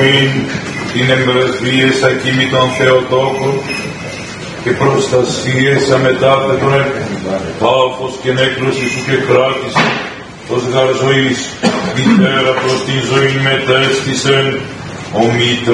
ζωήν, την εμπρεσβείες ακοίμητον Θεοτόκων και προστασίες αμετάφετον τάφος και νέκρωση σου και κράτησε, ως γαρ ζωής, μητέρα προς την ζωή μετέστησεν, ο μήτρος